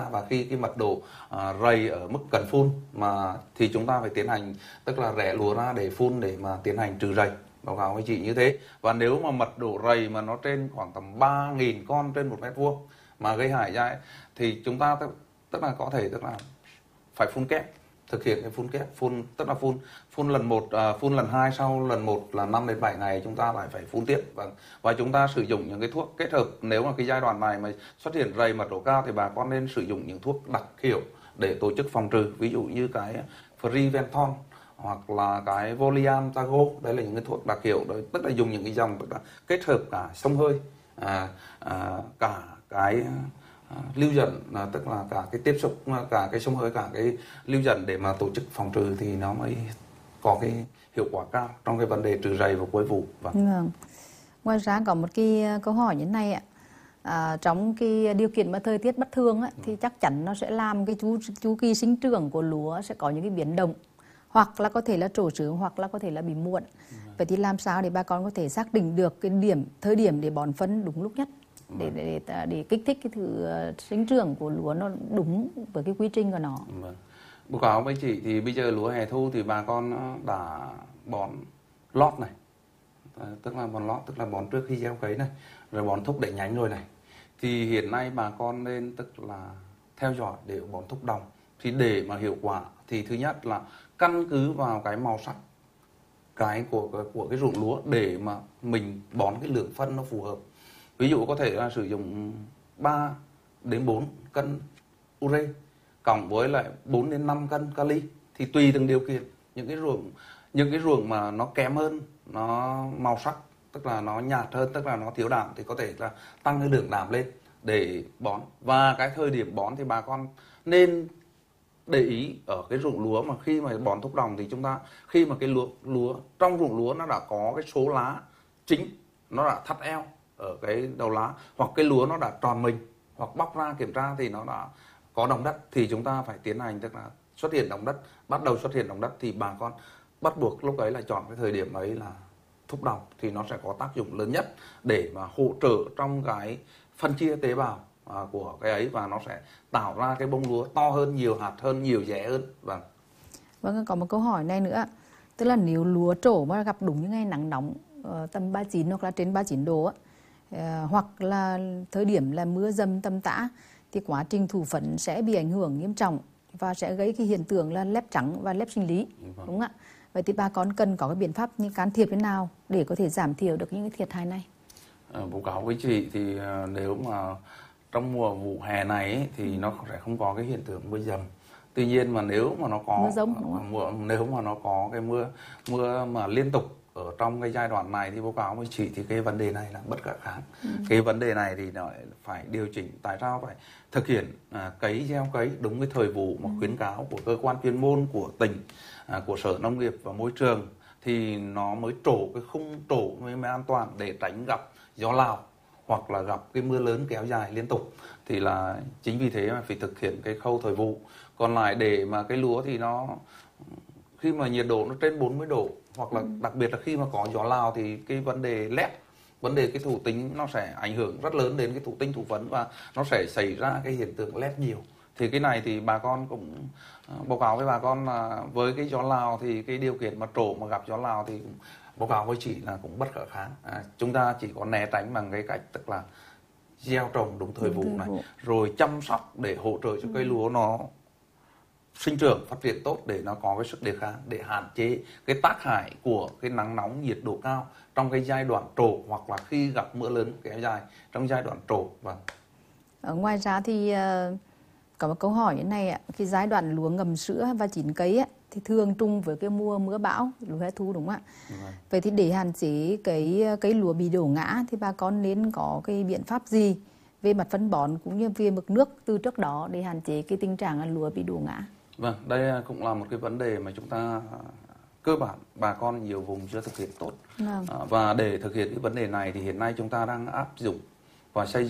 và khi cái mật độ rầy ở mức cần phun mà thì chúng ta phải tiến hành, tức là rẽ lúa ra để phun để mà tiến hành trừ rầy, báo cáo với chị như thế. Và nếu mà mật độ rầy mà nó trên khoảng tầm 3.000 con trên 1 mét vuông mà gây hại ra thì chúng ta tức là có thể phải phun kép, thực hiện cái phun kép, tức là phun lần 1, phun lần 2, sau lần 1 là 5 đến 7 ngày chúng ta lại phải phun tiếp. Và chúng ta sử dụng những cái thuốc kết hợp, nếu mà cái giai đoạn này mà xuất hiện rầy mật độ cao thì bà con nên sử dụng những thuốc đặc hiệu để tổ chức phòng trừ, ví dụ như cái Freventhol hoặc là cái Voliam Tago. Đấy là những cái thuốc đặc hiệu, tức là dùng những cái dòng tức là kết hợp cả xông hơi, cả cái lưu dần, tức là cả cái tiếp xúc, cả cái xông hơi, cả cái lưu dần để mà tổ chức phòng trừ thì nó mới có cái hiệu quả cao trong cái vấn đề trừ rầy vào cuối vụ. Vâng. Ngoài ra có một cái câu hỏi như thế này ạ. Trong cái điều kiện mà thời tiết bất thường thì chắc chắn nó sẽ làm cái chu kỳ sinh trưởng của lúa sẽ có những cái biến động, hoặc là có thể là trổ trứng, hoặc là có thể là bị muộn. Vậy thì làm sao để bà con có thể xác định được cái thời điểm để bón phân đúng lúc nhất, để kích thích cái sinh trưởng của lúa nó đúng với cái quy trình của nó. Báo cáo với chị thì bây giờ lúa hè thu thì bà con đã bón lót này, tức là bón lót, tức là bón trước khi gieo cấy này, rồi bón thúc đẩy nhánh rồi này. Thì hiện nay bà con nên tức là theo dõi để bón thúc đồng. Thì để mà hiệu quả thì thứ nhất là căn cứ vào cái màu sắc của cái ruộng lúa để mà mình bón cái lượng phân nó phù hợp. Ví dụ có thể là sử dụng 3 đến 4 cân ure cộng với lại 4 đến 5 cân kali, thì tùy từng điều kiện. Những cái ruộng mà nó kém hơn, nó màu sắc tức là nó nhạt hơn, tức là nó thiếu đạm, thì có thể là tăng cái lượng đạm lên để bón. Và cái thời điểm bón thì bà con nên để ý ở cái ruộng lúa mà khi mà bón thúc đồng thì chúng ta khi mà cái lúa trong ruộng lúa nó đã có cái số lá chính nó đã thắt eo ở cái đầu lá, hoặc cái lúa nó đã tròn mình, hoặc bóc ra kiểm tra thì nó đã có đồng đất, thì chúng ta phải tiến hành tức là xuất hiện đồng đất, bắt đầu xuất hiện đồng đất thì bà con bắt buộc lúc ấy là chọn cái thời điểm ấy là thúc đồng, thì nó sẽ có tác dụng lớn nhất để mà hỗ trợ trong cái phân chia tế bào của cái ấy, và nó sẽ tạo ra cái bông lúa to hơn, nhiều hạt hơn, nhiều rễ hơn. Vâng, có một câu hỏi này nữa, tức là nếu lúa trổ mà gặp đúng những ngày nắng nóng tầm 39 hoặc là trên 39 độ hoặc là thời điểm là mưa dầm tầm tã, thì quá trình thụ phấn sẽ bị ảnh hưởng nghiêm trọng và sẽ gây cái hiện tượng là lép trắng và lép sinh lý, đúng không ạ? Vậy thì bà con cần có cái biện pháp như can thiệp thế nào để có thể giảm thiểu được những cái thiệt hại này? Báo cáo với chị thì nếu mà trong mùa vụ hè này ấy, thì nó sẽ không có cái hiện tượng mưa dầm. Tuy nhiên mà nếu mà nó có mưa dông, đúng không? nếu mà nó có cái mưa mà liên tục ở trong cái giai đoạn này thì báo cáo với chị thì cái vấn đề này là bất khả kháng. Cái vấn đề này thì nó phải điều chỉnh. Tại sao phải thực hiện cấy gieo cấy đúng cái thời vụ mà khuyến cáo của cơ quan chuyên môn của tỉnh, của Sở Nông nghiệp và Môi trường, thì nó mới trổ cái khung trổ mới an toàn để tránh gặp gió Lào hoặc là gặp cái mưa lớn kéo dài liên tục. Thì là chính vì thế mà phải thực hiện cái khâu thời vụ. Còn lại để mà cái lúa thì nó khi mà nhiệt độ nó trên 40 độ hoặc là đặc biệt là khi mà có gió Lào thì cái vấn đề lép, vấn đề cái thụ tính nó sẽ ảnh hưởng rất lớn đến cái thụ tinh thụ phấn, và nó sẽ xảy ra cái hiện tượng lép nhiều. Thì cái này thì bà con cũng báo cáo với bà con là với cái gió Lào thì cái điều kiện mà trổ mà gặp gió Lào thì cũng báo cáo với chị là cũng bất khả kháng. Chúng ta chỉ có né tránh bằng cái cách tức là gieo trồng đúng thời vụ này, rồi chăm sóc để hỗ trợ cho cây lúa nó sinh trưởng phát triển tốt để nó có cái sức đề kháng, để hạn chế cái tác hại của cái nắng nóng nhiệt độ cao trong cái giai đoạn trổ, hoặc là khi gặp mưa lớn kéo dài trong giai đoạn trổ. Ngoài ra thì có một câu hỏi như này ạ, cái giai đoạn lúa ngầm sữa và chín cấy thì thường trùng với cái mùa mưa bão lúa hè thu, đúng không ạ? Vậy thì để hạn chế cái lúa bị đổ ngã thì bà con nên có cái biện pháp gì về mặt phân bón cũng như về mực nước từ trước đó để hạn chế cái tình trạng là lúa bị đổ ngã? Vâng, đây cũng là một cái vấn đề mà chúng ta cơ bản bà con nhiều vùng chưa thực hiện tốt. Và để thực hiện cái vấn đề này thì hiện nay chúng ta đang áp dụng và xây dựng